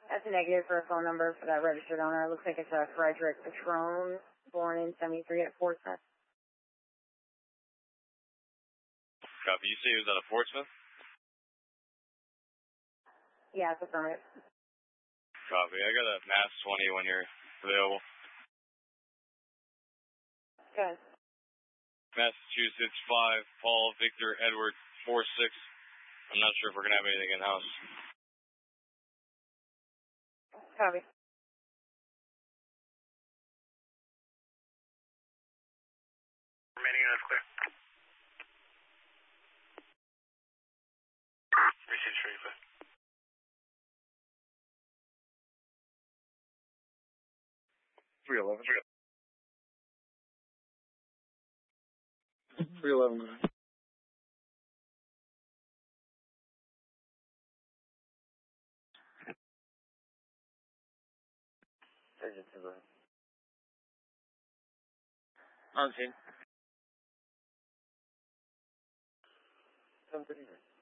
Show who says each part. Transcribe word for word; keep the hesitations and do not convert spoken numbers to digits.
Speaker 1: That's a negative for a phone number for that registered owner. It looks like it's a Frederick Patrone, born in seventy-three at Portsmouth.
Speaker 2: Copy. You say he was out of Portsmouth?
Speaker 1: Yeah, it's affirmative.
Speaker 2: Copy. I got a Mass twenty when you're available.
Speaker 1: Good.
Speaker 2: Massachusetts five, Paul Victor Edward four six. I'm not sure if we're going to have anything in-house.
Speaker 1: Copy.
Speaker 3: Remaining units clear. Receive straight clear.
Speaker 2: three eleven.
Speaker 4: three eleven. On scene.
Speaker 2: seven thirty-nine.